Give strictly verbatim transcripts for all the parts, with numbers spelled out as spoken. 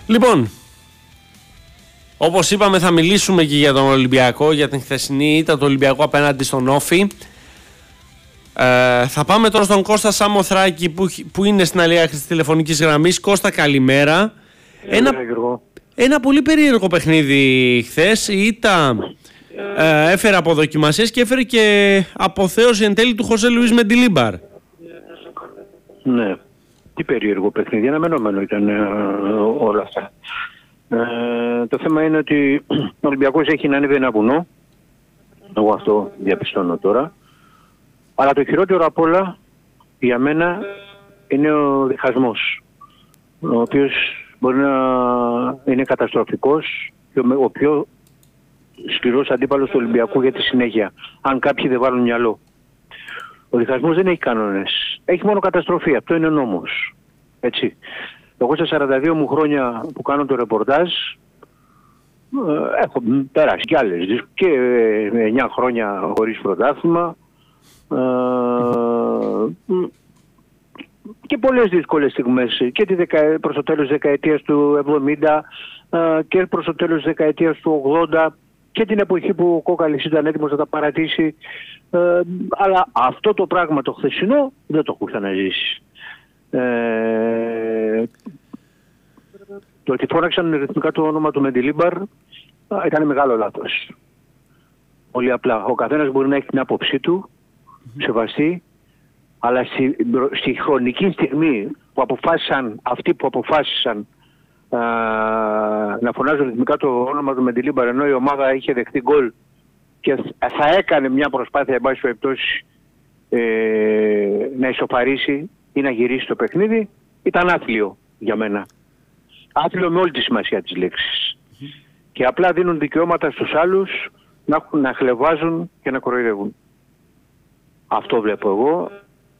Λοιπόν, όπως είπαμε θα μιλήσουμε και για τον Ολυμπιακό, για την χθεσινή ήττα του Ολυμπιακού απέναντι στον Όφη. Ε, θα πάμε τώρα στον Κώστα Σαμοθράκη που, που είναι στην άλλη άκρη της τηλεφωνικής γραμμής. Κώστα, καλημέρα. Ε, ένα, ε, ένα πολύ περίεργο παιχνίδι χθες. Η ήττα ε, έφερε αποδοκιμασίες και έφερε και αποθέωση εν τέλει του Χωσέ Λουίς Μεντιλίμπαρ. Ναι, τι περίεργο παιχνίδι, αναμενόμενο ήταν ε, όλα αυτά. Ε, το θέμα είναι ότι ο Ολυμπιακός έχει να ανέβει ένα βουνό. Εγώ αυτό διαπιστώνω τώρα. Αλλά το χειρότερο απ' όλα για μένα είναι ο διχασμός, ο οποίος μπορεί να είναι καταστροφικός και ο πιο σκληρός αντίπαλος του Ολυμπιακού για τη συνέχεια, αν κάποιοι δεν βάλουν μυαλό. Ο διχασμός δεν έχει κανόνες, έχει μόνο καταστροφή, αυτό είναι νόμος. Έτσι. Εγώ στα σαράντα δύο μου χρόνια που κάνω το ρεπορτάζ, έχω περάσει κι άλλες και εννιά χρόνια χωρίς πρωτάθλημα, και πολλές δύσκολες στιγμές και τη δεκα... προς το τέλος της δεκαετίας του εβδομήντα και προς το τέλος της δεκαετίας του ογδόντα και την εποχή που ο Κόκαλης ήταν έτοιμος να τα παρατήσει, ε, αλλά αυτό το πράγμα το χθεσινό δεν το έχω ξαναζήσει. Ε, το ότι φώναξαν ρυθμικά το όνομα του Μεντιλίμπαρ ήταν μεγάλο λάθος. Πολύ απλά. Ο καθένας μπορεί να έχει την άποψή του, σεβαστή, αλλά στη, στη χρονική στιγμή που αποφάσισαν, αυτοί που αποφάσισαν α, να φωνάζουν ρυθμικά το όνομα του Μεντιλίμπαρ, ενώ η ομάδα είχε δεχτεί γκολ και θα έκανε μια προσπάθεια, εν πάση περιπτώσει, ε, να ισοφαρίσει ή να γυρίσει το παιχνίδι, ήταν άθλιο για μένα. Άθλιο με όλη τη σημασία της λέξης. Mm-hmm. Και απλά δίνουν δικαιώματα στους άλλους να, να χλευάζουν και να κοροϊδεύουν. Αυτό βλέπω εγώ.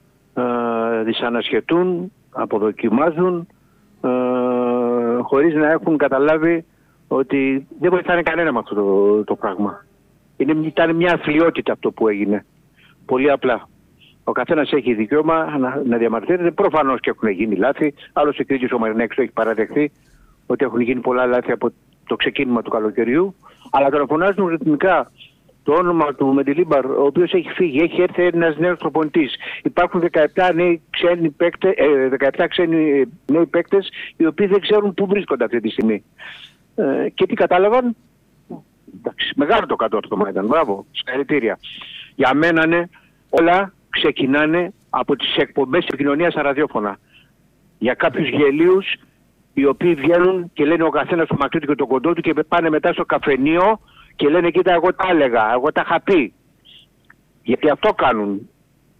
Ε, δυσανασχετούν, αποδοκιμάζουν, ε, χωρίς να έχουν καταλάβει ότι δεν βοηθάνε κανένα με αυτό το, το πράγμα. Είναι, ήταν μια αθλιότητα αυτό που έγινε. Πολύ απλά. Ο καθένας έχει δικαίωμα να, να διαμαρτύρεται. Προφανώς και έχουν γίνει λάθη. Άλλωστε και ο Μαρινέκης το έχει παραδεχθεί ότι έχουν γίνει πολλά λάθη από το ξεκίνημα του καλοκαιριού. Αλλά τώρα φωνάζουν ρυθμικά το όνομα του Μεντιλίμπαρ, ο οποίος έχει φύγει, έχει έρθει ένας νέος προπονητής. Υπάρχουν δεκαεπτά νέοι ξένοι παίκτες, ε, δεκαεπτά ξένοι νέοι παίκτες, οι οποίοι δεν ξέρουν πού βρίσκονται αυτή τη στιγμή. Ε, και τι κατάλαβαν? Εντάξει, μεγάλο το κατόρθωμα ήταν. Μπράβο, συγχαρητήρια. Για μένα ναι, όλα ξεκινάνε από τις εκπομπές επικοινωνίας στα ραδιόφωνα. Για κάποιους γελίους, οι οποίοι βγαίνουν και λένε ο καθένας το μακρύ του και το κοντό του και πάνε μετά στο καφενείο και λένε κοίτα εγώ τα έλεγα, εγώ τα είχα πει. Γιατί αυτό κάνουν.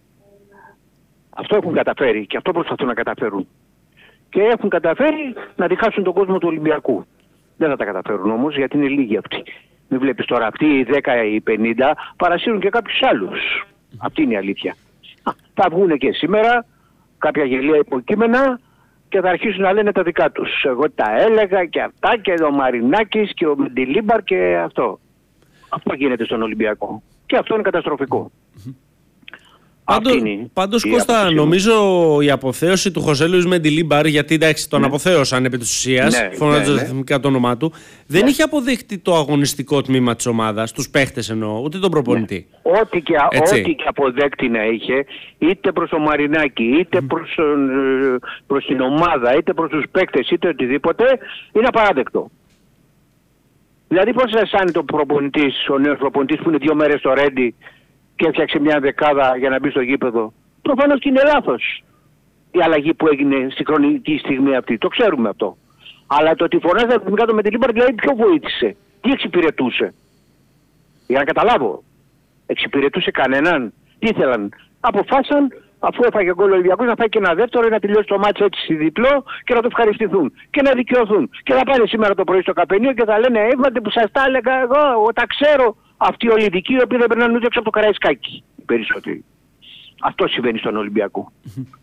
Αυτό έχουν καταφέρει και αυτό προσπαθούν να καταφέρουν. Και έχουν καταφέρει να διχάσουν τον κόσμο του Ολυμπιακού. Δεν θα τα καταφέρουν όμως γιατί είναι λίγοι αυτοί. Μην βλέπεις τώρα αυτοί οι δέκα ή πενήντα παρασύρουν και κάποιους άλλους. Αυτή είναι η αλήθεια. Α, θα βγουν και σήμερα κάποια γελία υποκείμενα και θα αρχίσουν να λένε τα δικά τους. Εγώ τα έλεγα και αυτά και ο Μαρινάκης και ο Μεντιλίμπαρ και αυτό. Αυτό γίνεται στον Ολυμπιακό. Και αυτό είναι καταστροφικό. Πάντως, πάντως Κώστα, νομίζω η αποθέωση του Χωσέ Λουίς Μεντιλίμπαρ, γιατί εντάξει τον ναι. αποθέωσαν επί της ουσίας, ναι, φωνάζοντας ρυθμικά ναι. το όνομά του, δεν ναι. είχε αποδεχτεί το αγωνιστικό τμήμα της ομάδας, τους παίχτες εννοώ, ούτε τον προπονητή. Ναι. Ό,τι, και, ό,τι και αποδέκτη να είχε, είτε προς τον Μαρινάκη, είτε mm. προς, προς την ομάδα, είτε προς τους παίχτες, είτε οτιδήποτε, είναι απαράδεκτο. Δηλαδή πώς θα αισθάνεται ο προπονητής, ο νέος προπονητής που είναι δύο μέρες στο Ρέντι και έφτιαξε μια δεκάδα για να μπει στο γήπεδο? Προφανώς και είναι λάθος η αλλαγή που έγινε στη χρονική στιγμή αυτή. Το ξέρουμε αυτό. Αλλά το ότι φωνάζει ρυθμικά το Μεντιλίμπαρ, δηλαδή ποιο βοήθησε? Τι εξυπηρετούσε? Για να καταλάβω. Εξυπηρετούσε κανέναν? Τι ήθελαν? Αποφάσισαν, αφού έφαγε γκολ ο Ολυμπιακός, να φάει και ένα δεύτερο ή να τελειώσει το μάτσο έτσι διπλό και να το ευχαριστηθούν και να δικαιωθούν. Και θα πάνε σήμερα το πρωί στο καφενείο και θα λένε έβατε που σας τα έλεγα εγώ, εγώ τα ξέρω. Αυτοί οι ολυδικοί οι οποίοι δεν περνάνε ούτε έξω από το Καραϊσκάκι. Οι περισσότεροι. Αυτό συμβαίνει στον Ολυμπιακό.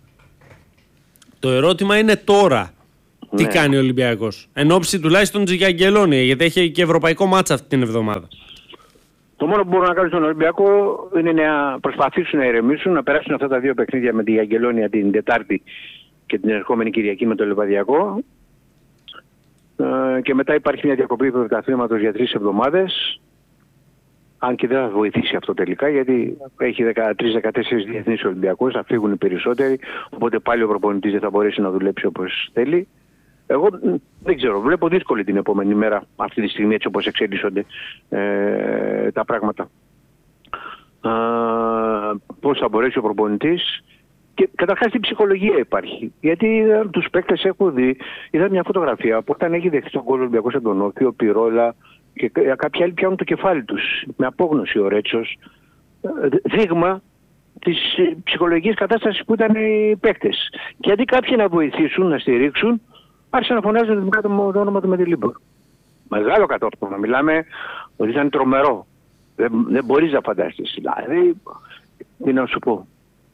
Το ερώτημα είναι τώρα. Τι ναι. κάνει ο Ολυμπιακός? Εν ώψη τουλάχιστον Τζιγιαγκελόνη, γιατί έχει και ευρωπαϊκό μάτσα αυτή την εβδομάδα. Το μόνο που μπορούν να κάνουν στον Ολυμπιακό είναι να προσπαθήσουν να ηρεμήσουν, να περάσουν αυτά τα δύο παιχνίδια με τη Γιαγκελόνια την Τετάρτη και την ερχόμενη Κυριακή με το Λιβαδιακό ε, και μετά υπάρχει μια διακοπή του πρωταθλήματος για τρεις εβδομάδες. Αν και δεν θα βοηθήσει αυτό τελικά, γιατί έχει δεκατρείς δεκατέσσερις διεθνείς Ολυμπιακούς, θα φύγουν οι περισσότεροι, οπότε πάλι ο προπονητής δεν θα μπορέσει να δουλέψει όπως θέλει. Εγώ δεν ξέρω, βλέπω δύσκολη την επόμενη μέρα αυτή τη στιγμή, έτσι όπως εξέλισσονται ε, τα πράγματα. Α, πώς θα μπορέσει ο προπονητής και καταρχάς τι ψυχολογία υπάρχει. Γιατί ε, τους παίκτες έχω δει, είδα μια φωτογραφία που όταν έχει δεχτεί τον γκολ Ολυμπιακός από τον Όφη, ο Πυρόλα και κάποιοι άλλοι πιάνουν το κεφάλι τους με απόγνωση, ο Ρέτσος, δείγμα της ψυχολογικής κατάστασης που ήταν οι παίκτες. Και αντί κάποιοι να βοηθήσουν, να στηρίξουν, άρχισαν να φωνάζουν το, το όνομα του Μεντιλίμπορ. Μεγάλο κατόρθωμα. Μιλάμε ότι ήταν τρομερό. Δεν, δεν μπορείς να φανταστείς. Δηλαδή, τι να σου πω.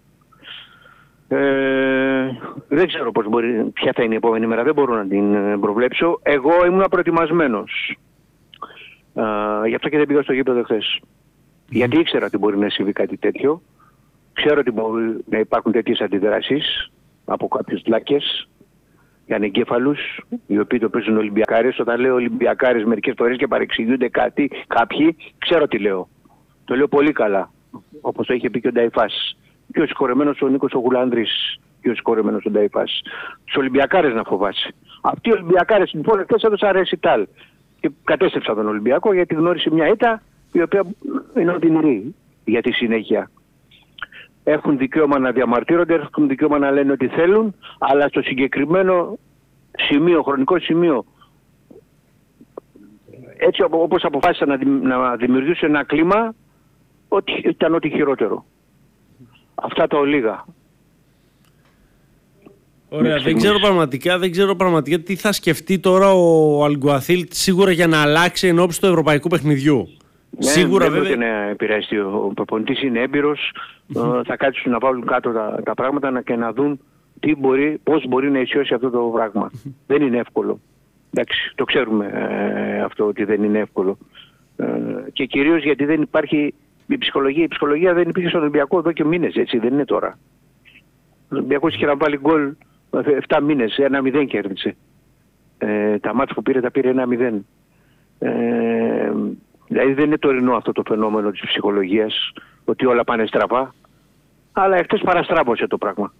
Ε, δεν ξέρω πώς μπορεί, ποια θα είναι η επόμενη μέρα. Δεν μπορώ να την προβλέψω. Εγώ ήμουν προετοιμασμένος. Uh, γι' αυτό και δεν πήγα στο γήπεδο χθες. Mm. Γιατί ήξερα ότι μπορεί να συμβεί κάτι τέτοιο. Ξέρω ότι μπορεί να υπάρχουν τέτοιες αντιδράσεις από κάποιους λάκες για ανεγκέφαλους, οι οποίοι το παίζουν Ολυμπιακάρες. Όταν λέω Ολυμπιακάρες μερικές φορές και παρεξηγούνται κάτι, κάποιοι, ξέρω τι λέω. Το λέω πολύ καλά, όπως το είχε πει και ο Νταϊφάς. Και ο συγχωρεμένος ο Νίκος ο Γουλάνδρης και ο συγχωρεμένος ο Νταϊφάς. Τους Ολυμπιακάρες να φοβάσαι. Αυτοί οι Ολυμπιακάρες λοιπόν εκτός έδωσαν ρεσιτάλ. Και κατέστρεψα τον Ολυμπιακό γιατί γνώρισε μια ήττα η οποία είναι οδυνηρή για τη συνέχεια. Έχουν δικαίωμα να διαμαρτύρονται, έχουν δικαίωμα να λένε ό,τι θέλουν, αλλά στο συγκεκριμένο σημείο, χρονικό σημείο, έτσι όπως αποφάσισαν να, να δημιουργήσουν ένα κλίμα, ότι ήταν ό,τι χειρότερο. Αυτά τα ολίγα. Ωραία, δεν ξέρω, πραγματικά, δεν ξέρω πραγματικά τι θα σκεφτεί τώρα ο Αλγκουαθίλ σίγουρα για να αλλάξει εν ώψη του ευρωπαϊκού παιχνιδιού. Ναι, σίγουρα δεν βέβαια. Δεν να επηρεαστεί. Ο προπονητής είναι έμπειρος, mm-hmm. θα κάτσουν να βάλουν κάτω τα, τα πράγματα και να δουν τι μπορεί, πώς μπορεί να ισιώσει αυτό το πράγμα. Mm-hmm. Δεν είναι εύκολο. Εντάξει, το ξέρουμε ε, αυτό ότι δεν είναι εύκολο. Ε, και κυρίως γιατί δεν υπάρχει η ψυχολογία. Η ψυχολογία δεν υπήρχε στον Ολυμπιακό εδώ και μήνες, έτσι, δεν είναι τώρα. Ο Ολυμπιακός είχε να βάλει γκολ επτά μήνες, ένα μηδέν κέρδισε. Ε, τα μάτς που πήρε τα πήρε ένα μηδέν. Ε, δηλαδή δεν είναι τωρινό αυτό το φαινόμενο της ψυχολογίας, ότι όλα πάνε στραβά, αλλά εχθές παραστράβωσε το πράγμα.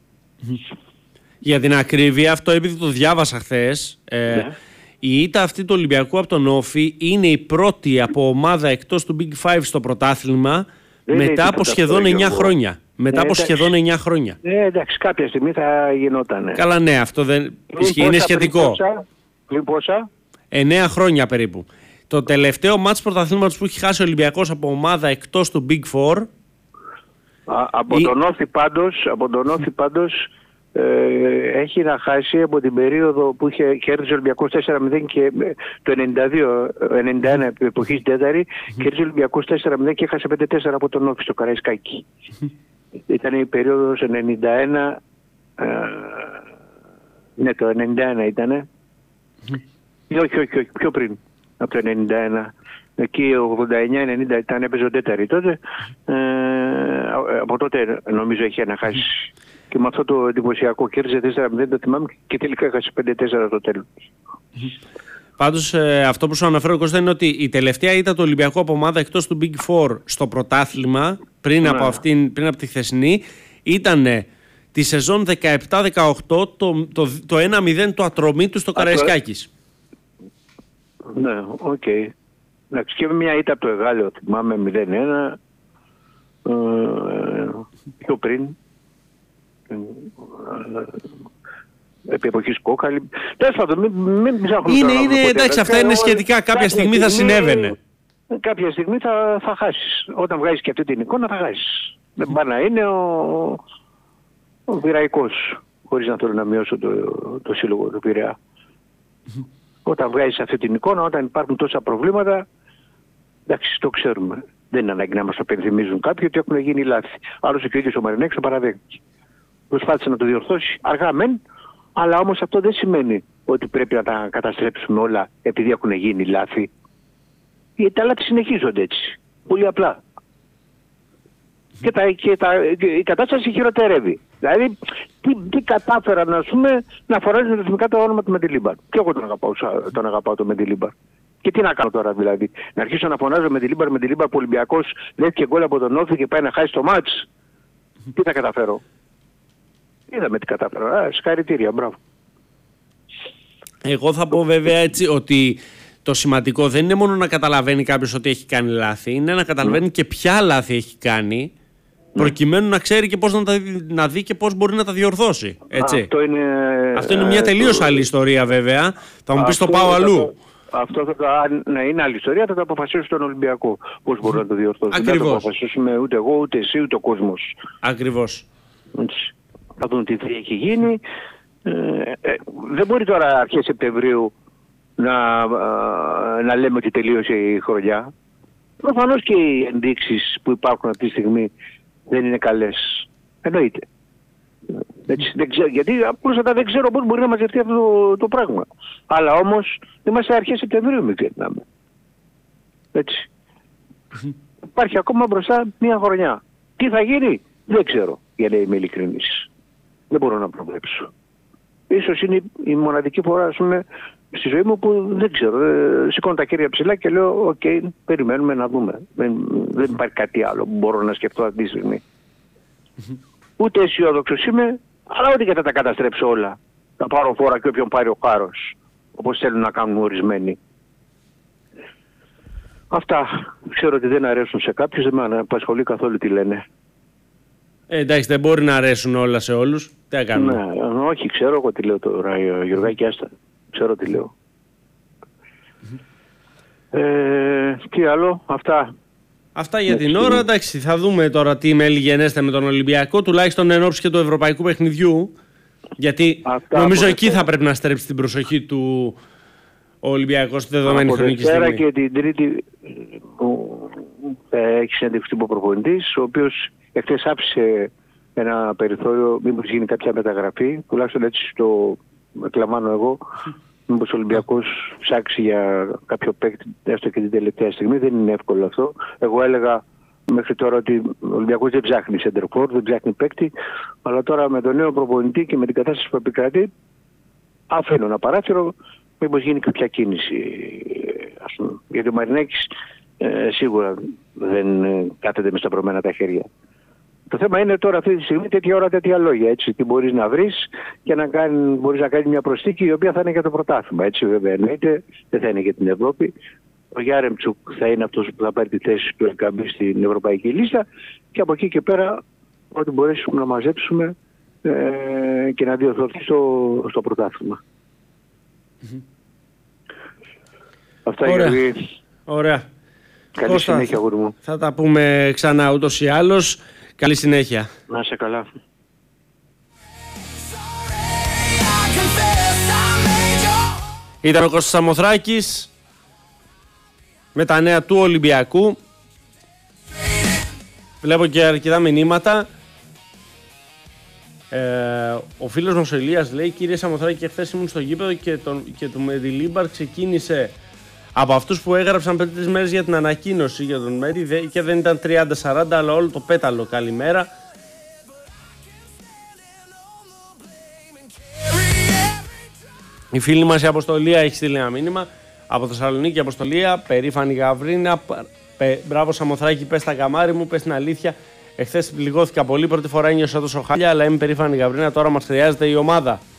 Για την ακρίβεια, αυτό επειδή το διάβασα χθες, ε, ναι. η ήττα αυτή του Ολυμπιακού από τον Όφη είναι η πρώτη από ομάδα εκτός του Big Five στο πρωτάθλημα δεν μετά από σχεδόν εννιά χρόνια. Μετά ε, από εντάξει. σχεδόν εννιά χρόνια. Ε, εντάξει, κάποια στιγμή θα γινόταν. Καλά, ναι, αυτό δεν ισχύει, είναι σχετικό. Πριν πόσα? εννιά χρόνια περίπου. Το τελευταίο μάτς πρωταθλήματος που έχει χάσει ο Ολυμπιακός από ομάδα εκτός του Big Four. Α, από, η... τον Όφη πάντως, από τον Όφη πάντως ε, έχει να χάσει από την περίοδο που είχε κέρδισε ο Ολυμπιακός τέσσερα μηδέν και το ενενήντα δύο ενενήντα ένα εποχής τέταρτη κέρδισε ο Ολυμπιακός τέσσερα μηδέν και έχασε πέντε τέσσερα από τον Όφη στο Καραϊσκάκι. Ήταν η περίοδος ενενήντα ένα, ε, ναι το ενενήντα ένα ήτανε, ή όχι, όχι, όχι, πιο πριν από το ενενήντα ένα, εκεί ογδόντα εννιά ενενήντα ήταν, έπαιζε ο τέταρτη τότε, ε, από τότε νομίζω έχει αναχάσει. Και με αυτό το εντυπωσιακό κέρδισε τέσσερα μηδέν, το θυμάμαι, και τελικά έχασε πέντε τέσσερα στο τέλος. Πάντως ε, αυτό που σου αναφέρω Κώστα είναι ότι η τελευταία ήττα του Ολυμπιακού από ομάδα εκτός του Big Four στο πρωτάθλημα πριν, ναι. από, αυτήν, πριν από τη χθεσινή ήταν τη σεζόν δεκαεπτά δεκαοκτώ το, το, το ένα μηδέν του Ατρωμίτου στο Καραϊσκάκης. Ναι, οκ. Okay. Εντάξει, και μια ήττα από το Εγάλεο θυμάμαι μηδέν ένα ε, πιο πριν. Επί εποχής Κόκαλη. Τέλος πάντων, μην, μην ψάχνουμε. Είναι, είναι, εντάξει, αυτά είναι σχετικά. Κάποια στιγμή θα συνέβαινε. Κάποια στιγμή θα, θα χάσεις. Όταν βγάζεις και αυτή την εικόνα θα χάσεις. Δεν πάει να είναι ο, ο Πειραϊκός, χωρίς να θέλω να μειώσω το, το σύλλογο του Πειραιά. Όταν βγάζεις αυτή την εικόνα, όταν υπάρχουν τόσα προβλήματα, εντάξει, το ξέρουμε. Δεν είναι ανάγκη να μας απενθυμίζουν κάποιοι ότι έχουν γίνει λάθη. Άλλωστε και ο ίδιος ο Μαρινέκης το παραδέχτηκε. Προσπάθησε να το διορθώσει, αργά μεν, αλλά όμως αυτό δεν σημαίνει ότι πρέπει να τα καταστρέψουμε όλα επειδή έχουν γίνει λάθη. Γιατί τα λάθη συνεχίζονται έτσι. Πολύ απλά. Και, τα, και τα, η κατάσταση χειροτερεύει. Δηλαδή, τι, τι κατάφεραν ας πούμε, να φοράζουν ρυθμικά το όνομα του Μεντιλίμπαρ. Και εγώ τον αγαπάω, τον αγαπάω τον Μεντιλίμπαρ. Και τι να κάνω τώρα δηλαδή, να αρχίσω να φωνάζω Μεντιλίμπαρ, Μεντιλίμπαρ που ο Ολυμπιακός δέχτηκε γκολ από τον Όφη και πάει να χάσει το μάτς. Τι θα καταφέρω. Είδαμε τι κατάφερα. Α, συγχαρητήρια, μπράβο. Εγώ θα πω βέβαια έτσι ότι το σημαντικό δεν είναι μόνο να καταλαβαίνει κάποιος ότι έχει κάνει λάθη, είναι να καταλαβαίνει mm. και ποια λάθη έχει κάνει, προκειμένου να ξέρει και πώς να, τα, να δει και πώς μπορεί να τα διορθώσει. Έτσι. Αυτό είναι, Αυτό είναι μια τελείως το... άλλη ιστορία βέβαια. Θα μου πεις το πάω αλλού. Το... Αυτό θα το, αν να είναι άλλη ιστορία θα το αποφασίσει τον Ολυμπιακό. Πώς μπορεί να το διορθώσει. Ακριβώς. Δεν θα το αποφασίσουμε ούτε εγώ, ούτε εσύ, ούτε ο κόσμος. Ακριβώς. Έτσι. Θα δουν τι έχει γίνει. Ε, ε, δεν μπορεί τώρα αρχές Σεπτεμβρίου να, ε, να λέμε ότι τελείωσε η χρονιά. Προφανώς και οι ενδείξεις που υπάρχουν αυτή τη στιγμή δεν είναι καλές. Εννοείται. Έτσι, δεν ξέρω, γιατί απλούστατα δεν ξέρω πώς μπορεί να μαζευτεί αυτό το, το πράγμα. Αλλά όμως είμαστε αρχές Σεπτεμβρίου, μην ξεχνάμε. Έτσι. Υπάρχει ακόμα μπροστά μία χρονιά. Τι θα γίνει, δεν ξέρω, για να είμαι ειλικρινής. Δεν μπορώ να προβλέψω. Ίσως είναι η μοναδική φορά, ας πούμε, στη ζωή μου που δεν ξέρω. Ε, σηκώνω τα χέρια ψηλά και λέω, οκ, okay, περιμένουμε να δούμε. Δεν, δεν υπάρχει κάτι άλλο που μπορώ να σκεφτώ αυτή τη στιγμή. Ούτε αισιόδοξος είμαι, αλλά ούτε και θα τα καταστρέψω όλα. Θα πάρω φόρα και όποιον πάρει ο χάρος, όπως θέλουν να κάνουν ορισμένοι. Αυτά ξέρω ότι δεν αρέσουν σε κάποιους, δεν με απασχολεί καθόλου τι λένε. Ε, εντάξει, δεν μπορεί να αρέσουν όλα σε όλους. Τι θα κάνουμε. Ναι, όχι, ξέρω εγώ τι λέω τώρα, Γιωργάκη, άστα. Ξέρω τι λέω. ε, τι άλλο, αυτά. Αυτά για την ώρα, εντάξει, θα δούμε τώρα τι μέλη γενέστε με τον Ολυμπιακό, τουλάχιστον εν ώψη και του ευρωπαϊκού παιχνιδιού, γιατί αυτά νομίζω εκεί θα πρέπει να στρέψει την προσοχή του ο Ολυμπιακός στη δεδομένη χρονική στιγμή. Από και την Τρίτη που έχει συνέντευξη του προπονητής, ο οποίος εχθές άφησε ένα περιθώριο, μήπως γίνει κάποια μεταγραφή, τουλάχιστον έτσι το εκλαμβάνω εγώ, μήπως ο Ολυμπιακός ψάξει για κάποιο παίκτη έστω και την τελευταία στιγμή. Δεν είναι εύκολο αυτό. Εγώ έλεγα μέχρι τώρα ότι ο Ολυμπιακός δεν ψάχνει center forward, δεν ψάχνει παίκτη, αλλά τώρα με τον νέο προπονητή και με την κατάσταση που επικρατεί, αφήνω ένα παράθυρο, μήπως γίνει κάποια κίνηση. Ας πούμε. Γιατί ο Μαρινάκης ε, σίγουρα δεν ε, κάθεται με σταυρωμένα τα χέρια. Το θέμα είναι τώρα αυτή τη στιγμή τέτοια ώρα τέτοια λόγια. Έτσι, τι μπορείς να βρεις και να κάνει, μπορείς να κάνεις μια προσθήκη η οποία θα είναι για το πρωτάθλημα. Έτσι βέβαια εννοείται, δεν θα είναι για την Ευρώπη. Ο Γιάρεμτσουκ θα είναι αυτός που θα πάρει τη θέση του Ελκαμπή στην ευρωπαϊκή λίστα και από εκεί και πέρα ό,τι μπορέσουμε να μαζέψουμε ε, και να διορθωθεί στο, στο πρωτάθλημα. Mm-hmm. Αυτά Ωραία. Γιατί... Ωραία. Καλή Κώστα, συνέχεια, αγόρι μου. Θα τα πούμε ξανά ούτως ή άλλως. Καλή συνέχεια. Να είσαι καλά. Ήταν ο Κώστας Σαμοθράκης με τα νέα του Ολυμπιακού. Βλέπω και αρκετά μηνύματα. Ε, ο φίλος μας ο Ηλίας λέει: κύριε Σαμοθράκη, και χθες ήμουν στο γήπεδο και, τον, και το Μεντιλίμπαρ ξεκίνησε από αυτούς που έγραψαν πριν τρεις μέρες για την ανακοίνωση για τον Μέντι και δεν ήταν τριάντα σαράντα αλλά όλο το πέταλο. Καλημέρα. Η φίλη μας η Αποστολία έχει στείλει ένα μήνυμα από Θεσσαλονίκη. Αποστολία, περήφανη Γαβρίνα. Πε, μπράβο Σαμοθράκη, πες τα καμάρι μου, πες την αλήθεια. Εχθές πληγώθηκα πολύ, πρώτη φορά νιώσα τόσο χάλια, αλλά είμαι περήφανη Γαβρίνα, τώρα μας χρειάζεται η ομάδα.